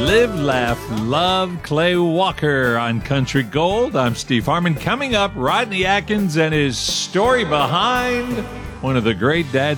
Live, Laugh, Love, Clay Walker on Country Gold. I'm Steve Harmon. Coming up, Rodney Atkins and his story behind one of the great dads